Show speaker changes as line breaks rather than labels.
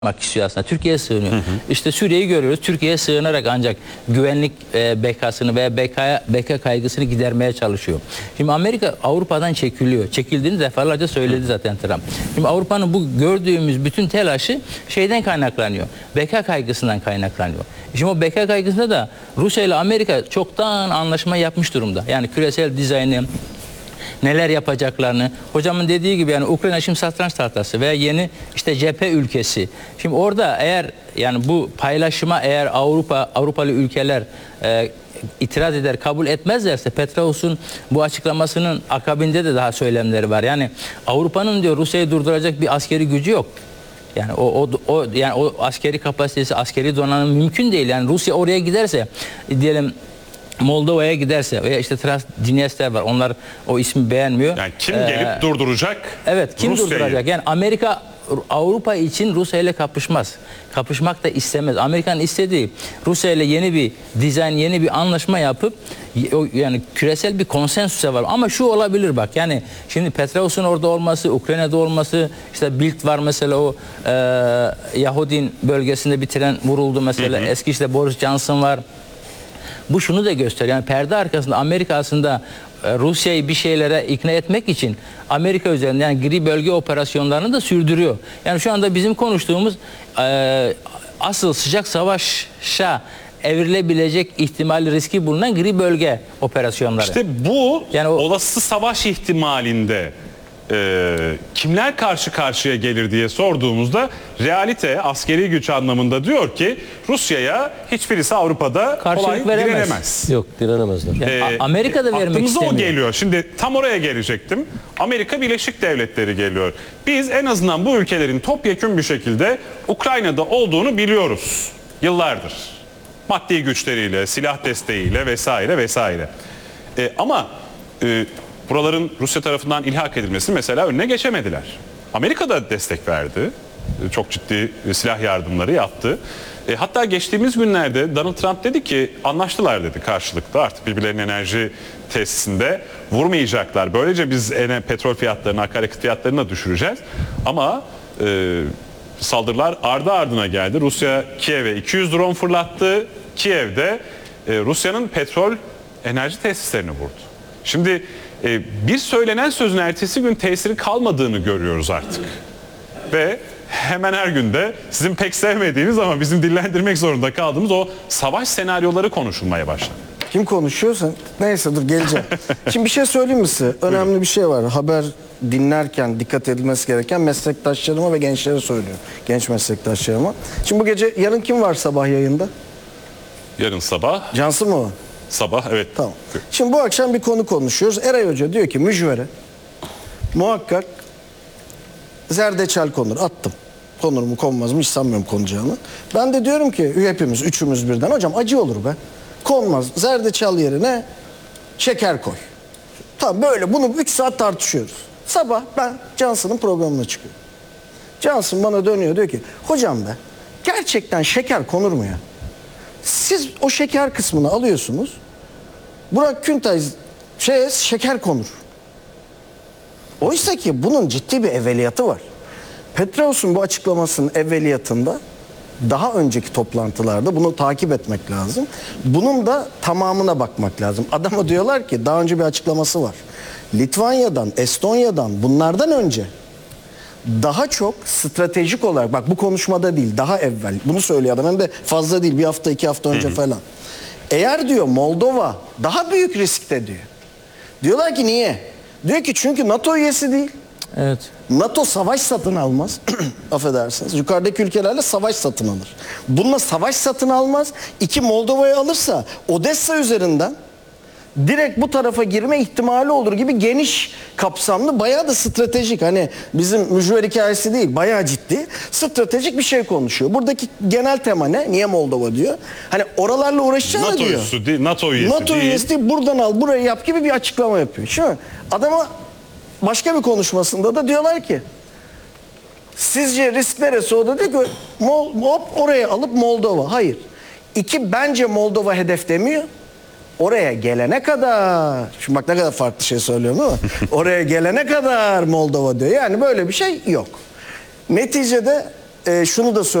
istiyor aslında. Türkiye'ye sığınıyor. İşte Suriye'yi görüyoruz. Türkiye'ye sığınarak ancak güvenlik bekasını veya beka kaygısını gidermeye çalışıyor. Şimdi Amerika Avrupa'dan çekiliyor. Çekildiğini defalarca söyledi zaten Trump. Şimdi Avrupa'nın bu gördüğümüz bütün telaşı şeyden kaynaklanıyor. Beka kaygısından kaynaklanıyor. Şimdi o beka kaygısında da Rusya ile Amerika çoktan anlaşma yapmış durumda. Yani küresel dizaynı, neler yapacaklarını, hocamın dediği gibi yani Ukrayna şimdi satranç tahtası veya yeni işte cephe ülkesi. Şimdi orada eğer yani bu paylaşıma eğer Avrupalı ülkeler itiraz eder, kabul etmezlerse Petraeus'un bu açıklamasının akabinde de daha söylemleri var. Yani Avrupa'nın diyor Rusya'yı durduracak bir askeri gücü yok. Yani o askeri kapasitesi, askeri donanım mümkün değil. Yani Rusya oraya giderse diyelim Moldova'ya giderse veya işte Transdniester var. Onlar o ismi beğenmiyor.
Yani kim gelip durduracak?
Evet, kim
Rusya'yı
durduracak? Yani Amerika Avrupa için Rusya ile kapışmaz. Kapışmak da istemez. Amerika'nın istediği Rusya ile yeni bir dizayn, yeni bir anlaşma yapıp yani küresel bir konsensüse var. Ama şu olabilir bak. Yani şimdi Petraeus'un orada olması, Ukrayna'da olması, işte Bild var mesela o Yahudin bölgesinde bir tren vuruldu mesela. Eski işte Boris Johnson var. Bu şunu da gösteriyor. Yani perde arkasında Amerika aslında Rusya'yı bir şeylere ikna etmek için Amerika üzerinde yani gri bölge operasyonlarını da sürdürüyor. Yani şu anda bizim konuştuğumuz asıl sıcak savaşa evrilebilecek ihtimali riski bulunan gri bölge operasyonları.
İşte bu
yani
olası savaş ihtimalinde kimler karşı karşıya gelir diye sorduğumuzda realite askeri güç anlamında diyor ki Rusya'ya hiçbirisi Avrupa'da kolay direnemez.
Yok, direnemezler.
Yani Amerika da vermek
aklımıza
istemiyor.
o geliyor. Şimdi tam oraya gelecektim. Amerika Birleşik Devletleri geliyor. Biz en azından bu ülkelerin topyekün bir şekilde Ukrayna'da olduğunu biliyoruz. Yıllardır. Maddi güçleriyle, silah desteğiyle vesaire vesaire. Ama buraların Rusya tarafından ilhak edilmesi mesela önüne geçemediler. Amerika da destek verdi. Çok ciddi silah yardımları yaptı. Hatta geçtiğimiz günlerde Donald Trump dedi ki anlaştılar dedi karşılıklı artık birbirlerinin enerji tesisinde vurmayacaklar. Böylece biz petrol fiyatlarını, akaryakıt fiyatlarını da düşüreceğiz. Ama saldırılar ardı ardına geldi. Rusya Kiev'e 200 drone fırlattı. Kiev'de Rusya'nın petrol enerji tesislerini vurdu. Şimdi bir söylenen sözün ertesi gün tesiri kalmadığını görüyoruz artık. Ve hemen her günde sizin pek sevmediğiniz ama bizim dillendirmek zorunda kaldığımız o savaş senaryoları konuşulmaya başladı.
Kim konuşuyorsa neyse dur geleceğim. Şimdi bir şey söyleyeyim mi size? Önemli bir şey var. Haber dinlerken dikkat edilmesi gereken meslektaşlarıma ve gençlere söylüyorum. Genç meslektaşlarıma. Şimdi bu gece yarın kim var sabah yayında?
Yarın sabah.
Cansu mu var?
Sabah evet.
Tamam. Şimdi bu akşam bir konu konuşuyoruz. Eray Hoca diyor ki mücvere muhakkak zerdeçal konur. Attım. Konur mu konmaz mı hiç sanmıyorum konacağını. Ben de diyorum ki hepimiz üçümüz birden hocam acı olur be. Konmaz. Zerdeçal yerine şeker koy. Tamam böyle bunu 3 saat tartışıyoruz. Sabah ben Cansu'nun programına çıkıyorum. Cansu bana dönüyor diyor ki hocam be gerçekten şeker konur mu ya? Siz o şeker kısmını alıyorsunuz. Burak Küntay şeker konur. Oysa ki bunun ciddi bir evveliyatı var. Petraeus'un bu açıklamasının evveliyatında daha önceki toplantılarda bunu takip etmek lazım. Bunun da tamamına bakmak lazım. Adama diyorlar ki daha önce bir açıklaması var. Litvanya'dan, Estonya'dan bunlardan önce daha çok stratejik olarak bak bu konuşmada değil daha evvel bunu söylüyor adam hem de fazla değil bir hafta 2 hafta önce falan. Eğer diyor Moldova daha büyük riskte diyor. Diyorlar ki niye? Diyor ki çünkü NATO üyesi değil.
Evet.
NATO savaş satın almaz. Affedersiniz. Yukarıdaki ülkelerle savaş satın alır. Bununla savaş satın almaz. Moldova'yı alırsa Odessa üzerinden direkt bu tarafa girme ihtimali olur gibi geniş kapsamlı bayağı da stratejik hani bizim mücver hikayesi değil bayağı ciddi stratejik bir şey konuşuyor. Buradaki genel tema ne? Niye Moldova diyor? Hani oralarla uğraşacağını diyor.
NATO üyesi
değil. Buradan al burayı yap gibi bir açıklama yapıyor. Şimdi adama başka bir konuşmasında da diyorlar ki sizce risk neresi o da diyor ki oraya alıp Moldova. Hayır. Bence Moldova hedef demiyor. Oraya gelene kadar, şimdi bak ne kadar farklı şey söylüyorum değil mi? Oraya gelene kadar Moldova diyor. Yani böyle bir şey yok. Neticede şunu da